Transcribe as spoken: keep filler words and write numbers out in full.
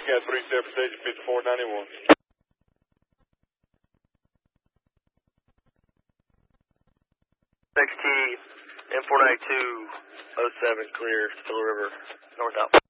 got three separate station fifty-four ninety-one. X T M four ninety-two oh seven clear, Stilla River, north out.